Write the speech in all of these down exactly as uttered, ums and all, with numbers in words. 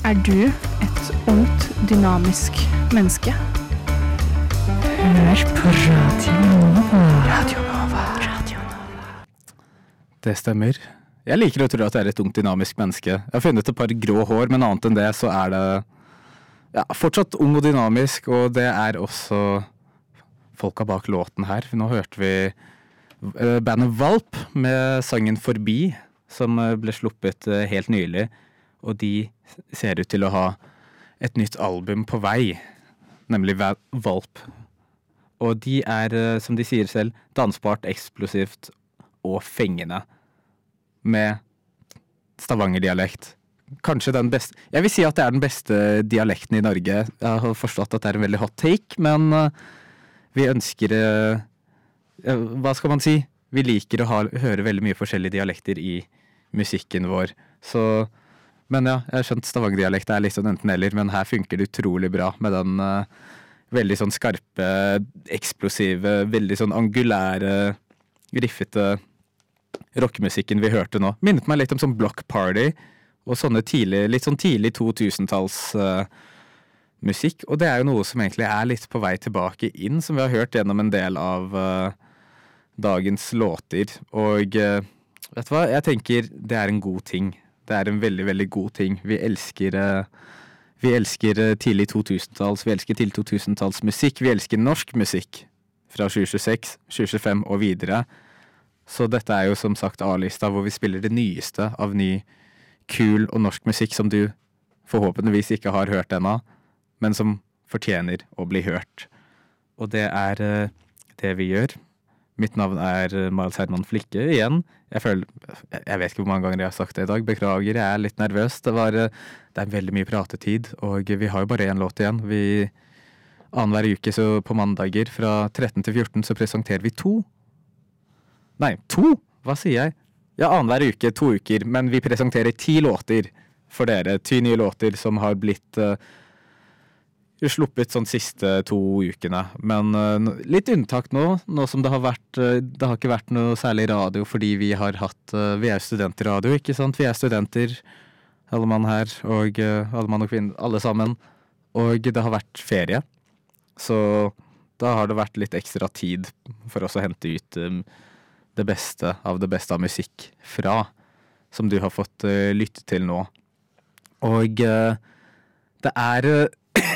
Er du et ungt, dynamisk menneske? Hør på Radio Nova. Radio Nova. Radio Nova. Det stemmer. Jeg liker å tro at jeg er et ungt, dynamisk menneske. Jeg har funnet et par grå hår, men annet enn det så er det ja, fortsatt ung og dynamisk, og det er også folka bak låten her. Nå hørte vi bandet Valp med sangen Forbi, som ble sluppet helt nylig, og de ser ut til å ha et nytt album på vei, nemlig Valp. Og de er, som de sier selv, dansbart, eksplosivt og fengende, med Stavanger-dialekt. Kanskje den beste, jeg vil si at det er den beste dialekten i Norge. Jeg har forstått at det er en veldig hot take, men vi ønsker, hva skal man si? Vi liker å ha, høre veldig mye forskjellige dialekter i musikken vår, så men ja, jeg har skjønt Stavanger-dialekt er litt sånn enten eller, men her funker det utrolig bra med den uh, veldig sånn skarpe, eksplosive, veldig sånn angulære, riffete rockemusikken vi hørte nå. Minnet meg litt om sånn Block Party, og sånne tidlig, litt sånn tidlig to-tusentalls uh, musikk, og det er jo noe som egentlig er litt på vei tilbake inn, som vi har hørt gjennom en del av uh, dagens låter, og uh, vet du hva, jeg tenker det er en god ting. Det er en veldig, veldig god ting. Vi elsker, vi elsker tidlig to-tusentalls, vi elsker tidlig to-tusentalls musikk, vi elsker norsk musikk fra tjue tjueseks, tjue tjuefem og videre. Så dette er jo som sagt A-lista, hvor vi spiller det nyeste av ny, kul og norsk musikk som du forhåpentligvis ikke har hørt ennå, men som fortjener å bli hørt. Og det er det vi gjør. Mitt navn er Miles Herman Flikke igjen. Jeg føler, jeg vet ikke hvor mange ganger jeg har sagt det i dag. Beklager, jeg er litt nervøs. Det var, det er veldig mye pratetid, og vi har jo bare en låt igjen. Vi, annenhver uke så på mandager fra tretten til fjorten så presenterer vi to. Nei, to? Hva sier jeg? Ja, annenhver uke, to uker, men vi presenterer ti låter for dere. Ti nye låter som har blitt uh, sluppet sånn siste to ukene, men uh, litt unntak nå, nå som det har vært, uh, det har ikke vært noe særlig radio, fordi vi har hatt, uh, vi er studentradio, ikke sant? Vi er studenter, alle mann her, og uh, alle mann og kvinner, alle sammen, og det har vært ferie, så da har det vært litt ekstra tid for oss å hente ut um, det beste av det beste av musikk fra, som du har fått uh, lytte til nå. Og uh, det er uh,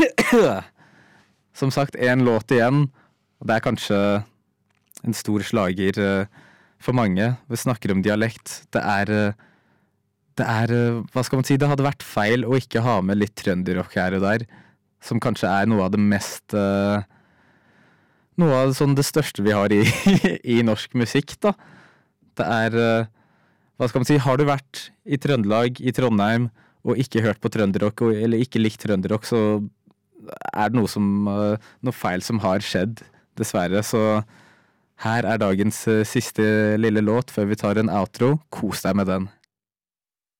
som sagt, en låt igjen, og det er kanskje en stor slager uh, for mange. Vi snakker om dialekt. Det er, uh, det er, uh, hva skal man si, det hadde vært feil å ikke ha med litt trønderrock her og der, som kanskje er noe av det mest, uh, noe av sånn det største vi har i, i norsk musikk, da. Det er, uh, hva skal man si, har du vært i Trøndelag, i Trondheim, og ikke hørt på trønderrock, eller ikke likt trønderrock, så er det noe, som, noe feil som har skjedd, dessverre. Så her er dagens siste lille låt før vi tar en outro. Kos deg med den.